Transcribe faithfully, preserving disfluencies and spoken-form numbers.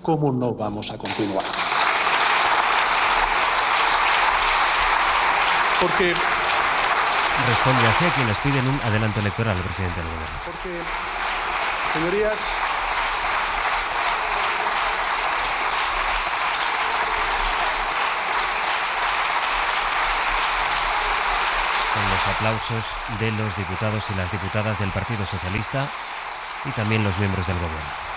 ¿cómo no vamos a continuar? Porque... Responde así a quienes piden un adelanto electoral al presidente del gobierno. Porque, señorías, con los aplausos de los diputados y las diputadas del Partido Socialista y también los miembros del gobierno.